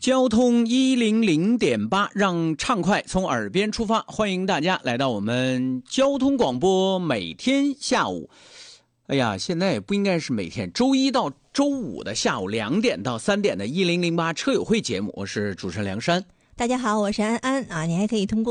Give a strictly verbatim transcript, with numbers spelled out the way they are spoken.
交通一零零点八，让畅快从耳边出发。欢迎大家来到我们交通广播，每天下午，哎呀，现在也不应该是每天，周一到周五的下午两点到三点的一零零八车友会节目，我是主持人梁山。 大家好，我是安安啊，你还可以通过